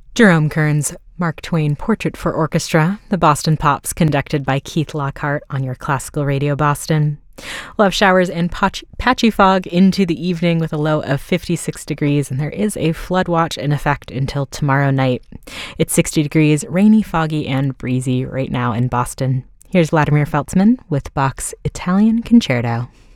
Jerome Kern's Mark Twain Portrait for Orchestra, the Boston Pops, conducted by Keith Lockhart on your Classical Radio Boston. We'll have showers and patchy fog into the evening with a low of 56 degrees, and there is a flood watch in effect until tomorrow night. It's 60 degrees, rainy, foggy, and breezy right now in Boston. Here's Vladimir Feltzman with Bach's Italian Concerto.